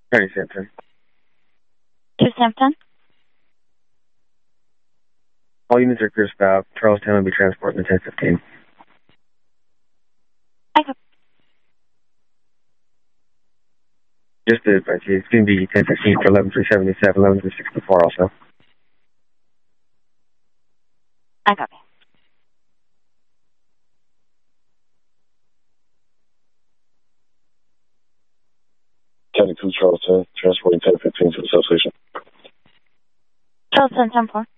Charlie Sampson. To Sampson? All units are clear stop. Charlestown will be transporting the 1015. I copy. Just to advise you, it's going to be 1015 for 11377, 11364 also. I copy. County 2 Charleston, transporting 1015 to the substation. Charleston 10-4.